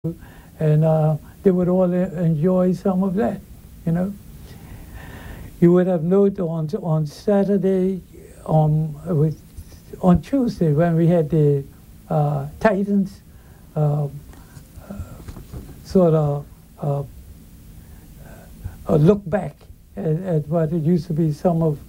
and they would all enjoy some of that, you know. You would have noted on Saturday, on Tuesday when we had the Titans sort of a look back at what it used to be. Some of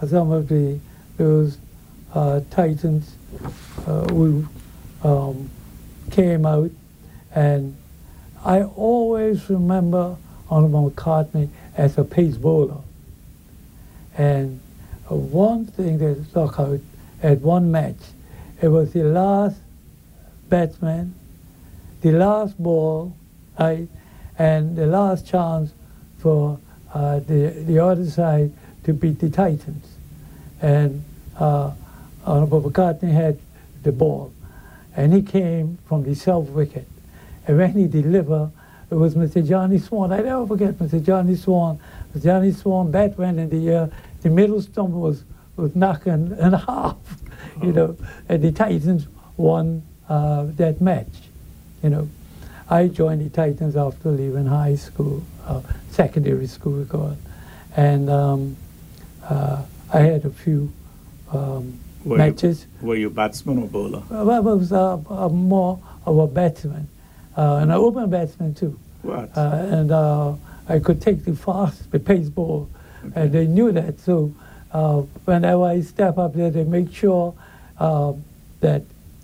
those Titans who came out, and I always remember Honorable McCartney as a pace bowler. And one thing that stuck out at one match, it was the last batsman, the last ball, right, and the last chance for the other side to beat the Titans. And Honorable McCartney had the ball, and he came from the south wicket. And when he delivered, it was Mr. Johnny Swan. I never forget Mr. Johnny Swan. Mr. Johnny Swan, bat went in the air. The middle stump was knocked in half, you know, and the Titans won that match, you know. I joined the Titans after leaving high school, secondary school, we call it. And I had a few matches. Were you batsman or bowler? Well, I was more of a batsman, and an open batsman too. What? And I could take the pace ball, okay. And they knew that. So whenever I step up there, they make sure that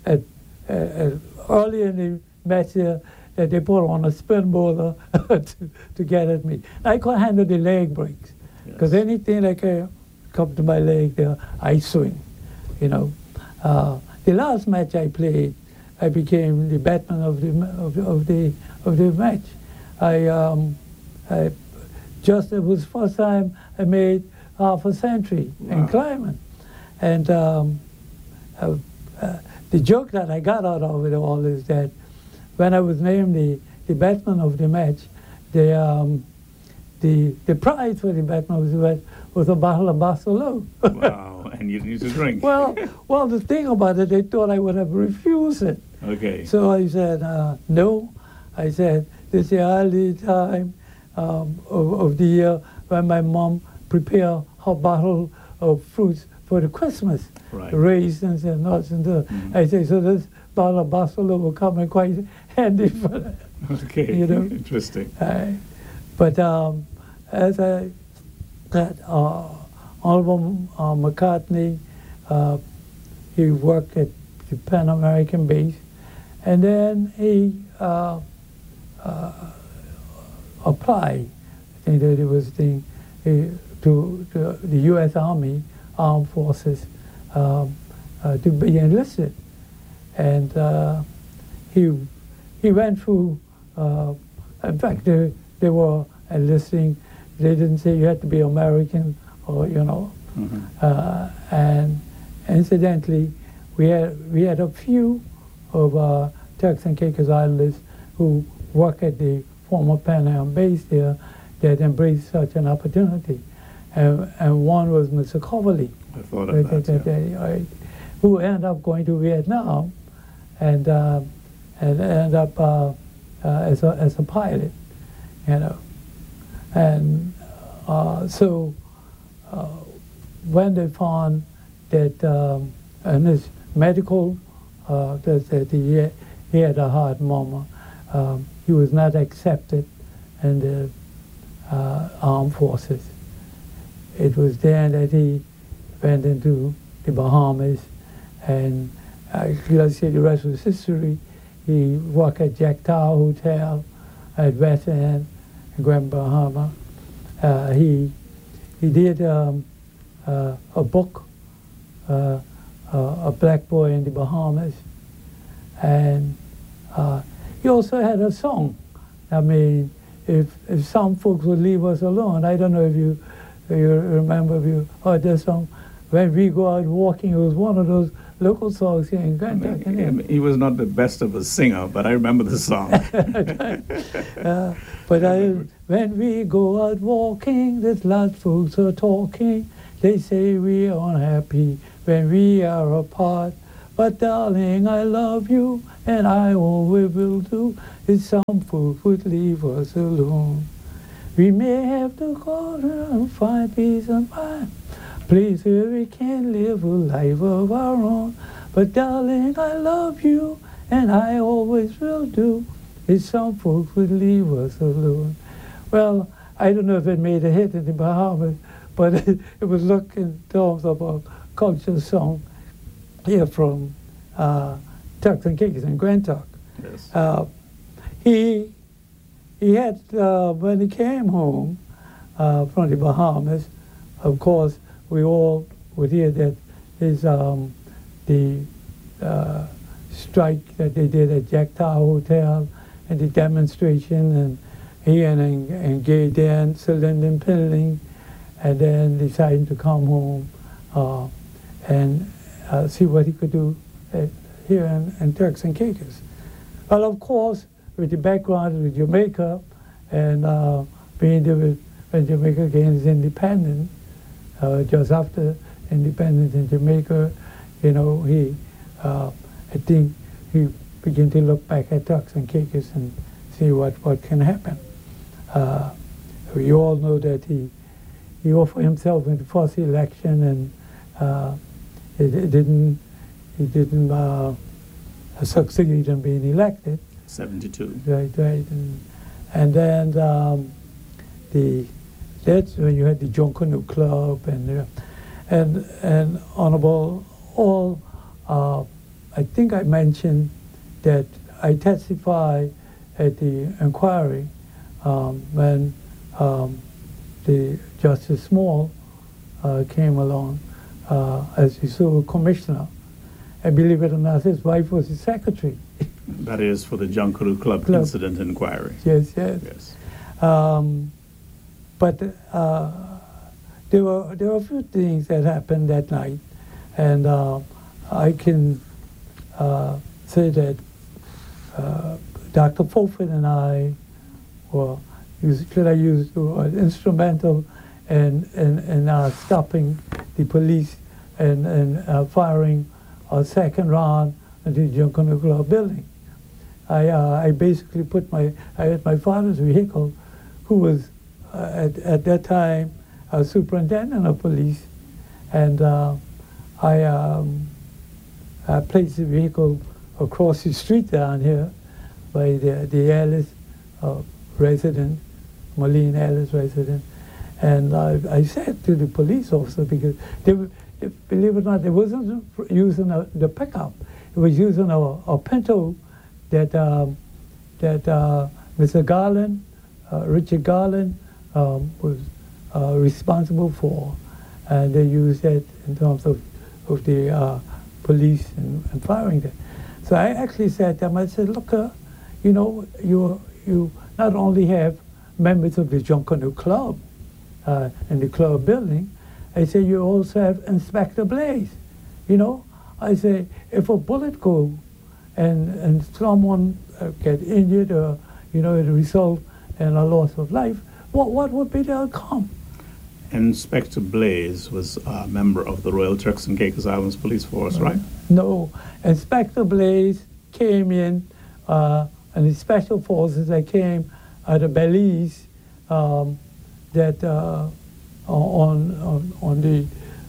early in the match there, that they put on a spin bowler to get at me. I couldn't handle the leg breaks, because anything that can come to my leg there, I swing, you know. The last match I played, I became the batsman of the match. It was the first time I made half a century in climbing. And the joke that I got out of it all is that when I was named the batsman of the match, the prize for the batsman of the match was a bottle of Barcelona. Wow, and you need to drink. Well, the thing about it, they thought I would have refused it. Okay. So I said, no. I said, this is the early time of the year when my mom prepared her bottle of fruits for the Christmas, right. Raisins and nuts and the. Mm-hmm. I say, so this bottle of Barcelona will come in quite handy for that. Okay, you know? Interesting. But as I got Honorable McCartney, he worked at the Pan American base, and then he applied. I think that it was to the U.S. Army, Armed Forces, to be enlisted. And he went through, in fact, they were enlisting. They didn't say you had to be American or, you know. Mm-hmm. And incidentally, we had a few of Turks and Caicos Islanders who work at the former Pan Am base there that embraced such an opportunity. And one was Mr. Coverly. I thought of that, who ended up going to Vietnam and ended up as a pilot, you know. And so when they found that in his medical, that he had a heart murmur, he was not accepted in the armed forces. It was then that he went into the Bahamas, and let's say the rest was history. He worked at Jack Tower Hotel at West End in Grand Bahama. He did a book, A Black Boy in the Bahamas, and he also had a song. I mean, if some folks would leave us alone, I don't know if you remember, if you heard that song, When We Go Out Walking. It was one of those local songs here in Kentucky. He was not the best of a singer, but I remember the song. When we go out walking, there's lots of folks are talking. They say we are unhappy when we are apart, But darling, I love you, and I always will do. If some fool would leave us alone, we may have to go and find peace and mind, place where we can live a life of our own. But darling, I love you, and I always will do. If some folks would leave us alone. Well, I don't know if it made a hit in the Bahamas, but it was looked in terms of a cultural song here from Turks and Caicos in Grand Turk. Yes. He had, when he came home from the Bahamas, of course, we all would hear that his, the strike that they did at Jack Tower Hotel and the demonstration, and he and Gay Dan, Sir Lyndon Pinling, and then decided to come home and see what he could do here in Turks and Caicos. Well, of course, with the background with Jamaica and being there when Jamaica gained independence, just after independence in Jamaica, you know, I think he began to look back at Turks and Caicos and see what can happen. We all know that he offered himself in the first election, and he didn't succeed in being elected. 72. Right. And then that's when you had the Junkanoo Club and Honorable All. I think I mentioned that I testified at the inquiry when the Justice Small came along as the civil commissioner. And believe it or not, his wife was the secretary. That is for the Junkanoo Club incident inquiry. Yes. But there were a few things that happened that night, and I can say that Dr. Fulford and I were instrumental in stopping the police and firing a second round at the Junkanoo Club building. I basically I had my father's vehicle, who was at that time a superintendent of police, and I placed the vehicle across the street down here by the Ellis resident, Moline Ellis resident, and I said to the police officer, because believe it or not, they wasn't using the pickup. It was using a Pinto that Mr. Garland, Richard Garland, was responsible for, and they used that in terms of the police and firing them. So I actually said to them, I said, look, you know, you not only have members of the Junkanoo Club in the club building, I say you also have Inspector Blaze. You know, I say if a bullet goes and someone get injured or, you know, it result in a loss of life, what would be the outcome? Inspector Blaze was a member of the Royal Turks and Caicos Islands Police Force, right? No, Inspector Blaze came in, and the special forces that came out of Belize, that on the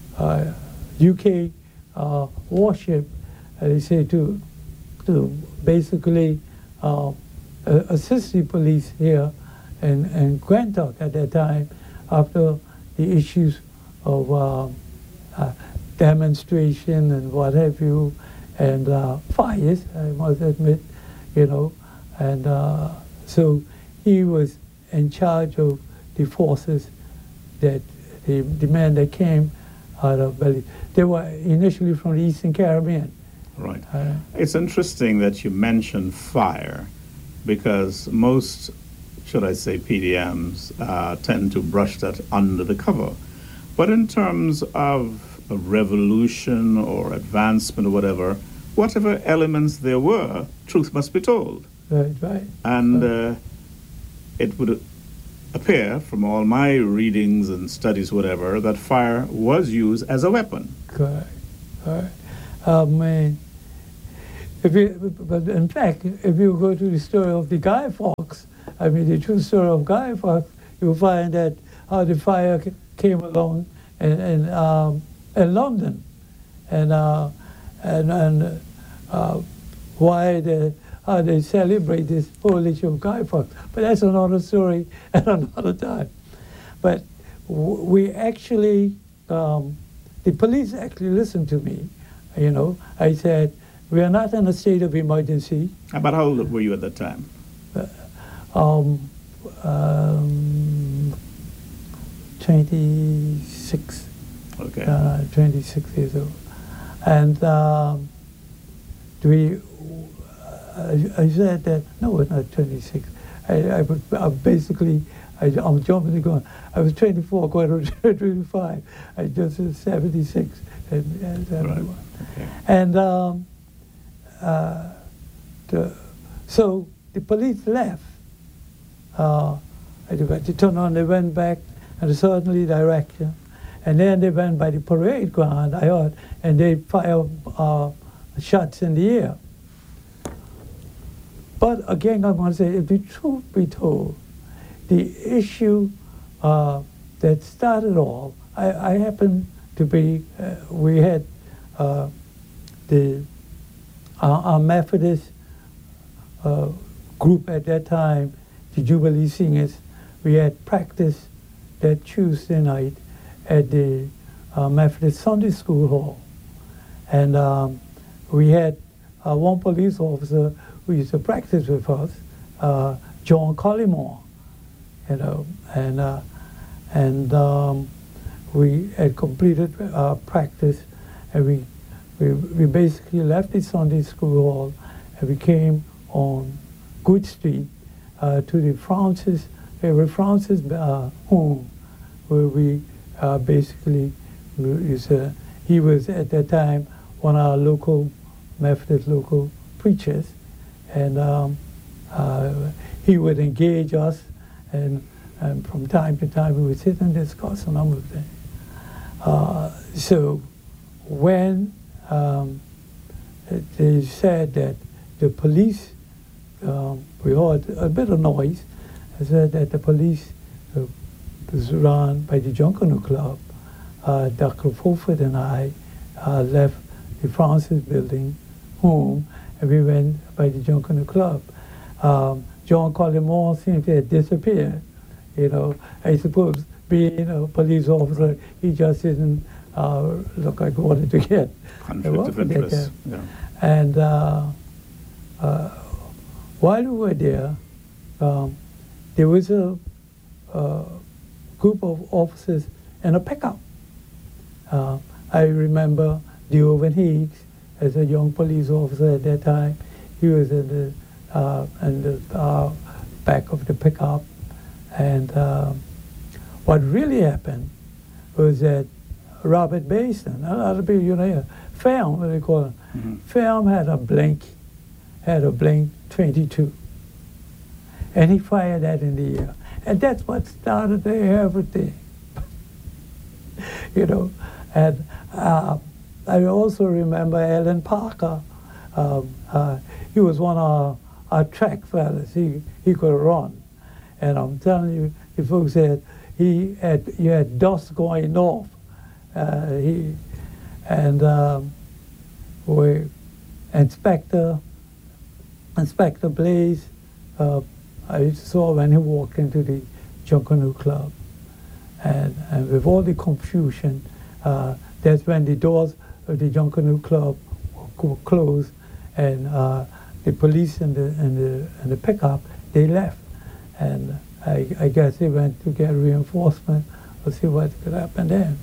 UK warship, they say to basically assist the police here in Grand Turk at that time, after the issues of demonstration and what have you, and fires, I must admit, you know, and so he was in charge of the forces that the men that came out of Belize. They were initially from the Eastern Caribbean. Right. It's interesting that you mentioned fire, because most, should I say, PDMs tend to brush that under the cover. But in terms of a revolution or advancement or whatever elements there were, truth must be told. Right. And it would appear from all my readings and studies, whatever, that fire was used as a weapon. Correct. But in fact, if you go to the story of the Guy Fawkes, I mean the true story of Guy Fawkes, you'll find that how the fire came along in London, and why how they celebrate this whole issue of Guy Fawkes. But that's another story at another time. But we actually, the police actually listened to me. You know, I said, we are not in a state of emergency. About how old were you at that time? 26. Okay. 26 years old. And I said that, no, it's not 26. I'm jumping the gun. I was 24, going to 25. I just was 76 and 71. Right. Okay. And so the police left. They turned on, they went back in a southerly direction. And then they went by the parade ground, I heard, and they fired shots in the air. But again, I'm going to say, if the truth be told, the issue that started off, I happened to be, we had our Methodist group at that time, the Jubilee Singers. We had practice that Tuesday night at the Methodist Sunday School Hall. And we had one police officer who used to practice with us, John Collymore, you know, and we had completed practice, and we basically left the Sunday School Hall, and we came on Good Street to the Francis home, where we basically, he was at that time one of our local Methodist local preachers, and he would engage us, and from time to time we would sit and discuss a number of things. So when they said that the police, we heard a bit of noise, they said that the police was run by the Junkanoo Club. Dr. Fulford and I left the Francis building home, and we went by the Junkanoo Club. John Collymore seemed to have disappeared. You know, I suppose being a police officer, he just didn't look like he wanted to get conflict of interest. Yeah. And while we were there, there was a group of officers in a pickup. I remember Diovan Higgs as a young police officer at that time. He was in the back of the pickup. And what really happened was that Robert Basin, a lot of people, you know, Ferm, what they call him, Ferm had a Blink 22. And he fired that in the air. And that's what started everything. You know, and I also remember Alan Parker. He was one of our track fellas. He could run. And I'm telling you, the folks said you had dust going north. Inspector Blaze, I saw when he walked into the Junkanoo Club. And with all the confusion, that's when the doors of the Junkanoo Club were closed, and the police and the pickup, they left. And I guess they went to get reinforcement or see what could happen then.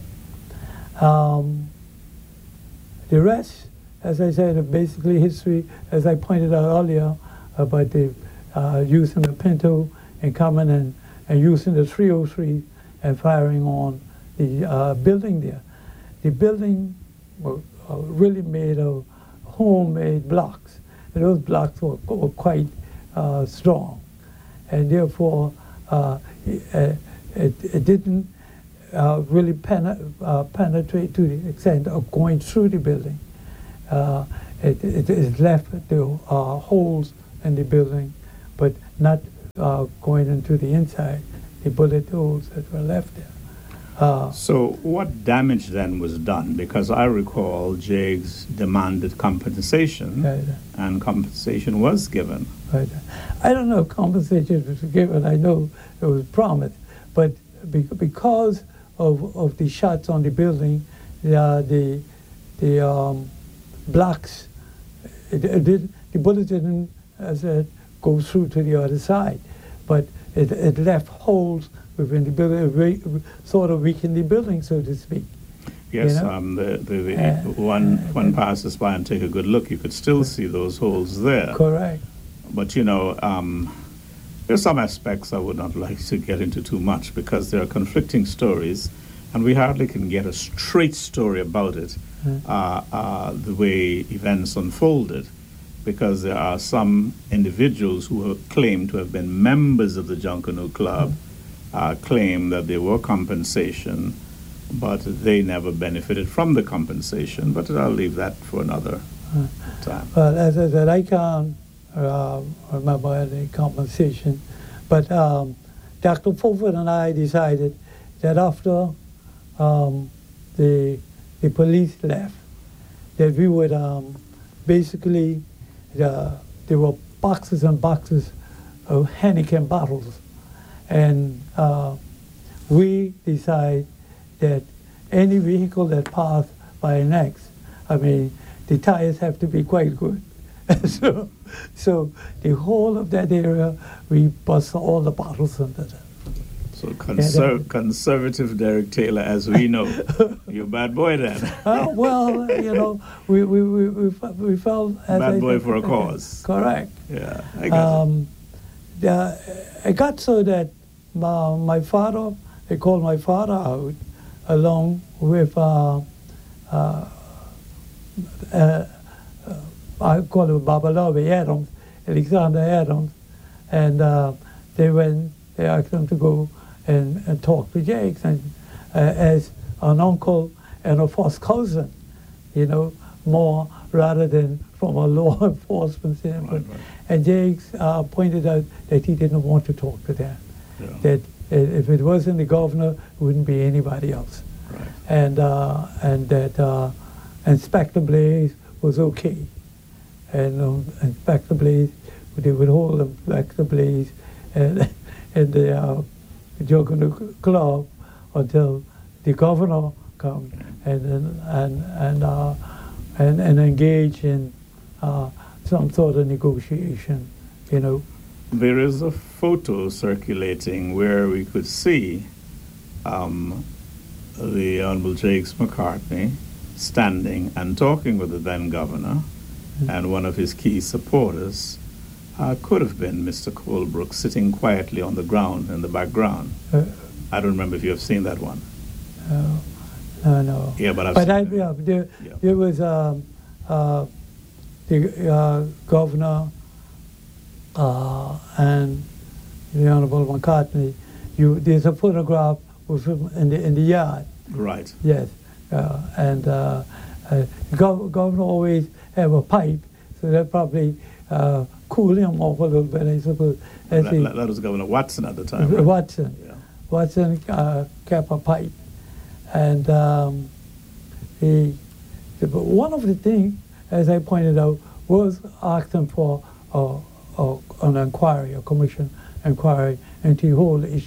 The rest, as I said, basically history, as I pointed out earlier, about the using the Pinto and coming and using the 303 and firing on the building there. The building was really made of homemade blocks, and those blocks were quite strong, and therefore it didn't really penetrate to the extent of going through the building. it left the holes in the building, but not going into the inside, the bullet holes that were left there. So what damage then was done? Because I recall Jakes demanded compensation, Right. and compensation was given. Right. I don't know if compensation was given. I know it was promised, but because of the shots on the building, the blocks, the bullet didn't, as I said, go through to the other side, but it left holes within the building, sort of weakened the building, so to speak. Yes, You know? one passes by and take a good look, you could still see those holes there. Correct. But there's some aspects I would not like to get into too much because there are conflicting stories, and we hardly can get a straight story about it, the way events unfolded, because there are some individuals who have claimed to have been members of the Junkanoo Club, claim that there were compensation, but they never benefited from the compensation. But I'll leave that for another time. Well, as I said, I can't remember any compensation, but Dr. Fulford and I decided that after the police left, that we would basically, there were boxes and boxes of Heineken bottles, and we decided that any vehicle that passed by next, I mean, the tires have to be quite good. So the whole of that area, we bust all the bottles into that. So conservative Derek Taylor, as we know, you're a bad boy then. Well, you know, we felt as bad boy for a cause. Correct. Yeah, I got it. It got so that my father, they called my father out along with I call him Babalawi Adams, Alexander Adams, and they asked him to go and talk to Jakes, and as an uncle and a first cousin, you know, more rather than from a law enforcement standpoint. Right. And Jakes pointed out that he didn't want to talk to them, Yeah. that if it wasn't the governor, it wouldn't be anybody else. Right. And that Inspector Blaze was okay. And Inspector Blaze, they would hold Inspector Blaze in the Junkanoo Club until the governor comes and engage in some sort of negotiation, you know. There is a photo circulating where we could see the Honorable Jakes McCartney standing and talking with the then governor, and one of his key supporters could have been Mr. Colebrook sitting quietly on the ground in the background. I don't remember if you have seen that one. No. Yeah, but there was the governor and the Honorable McCartney. There's a photograph with him in the yard. Right. Yes, and the governor always have a pipe, so that probably cool him off a little bit, I suppose. That was Governor Watson at the time. Right? Watson. Yeah. Watson kept a pipe, and one of the things, as I pointed out, was asking for an inquiry, a commission inquiry into the whole issue.